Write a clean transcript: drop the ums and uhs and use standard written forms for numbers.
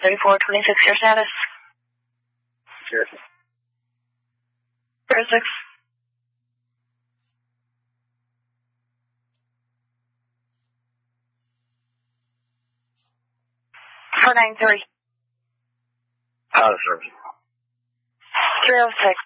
3426, your status? 06. 493. Out of service. 306.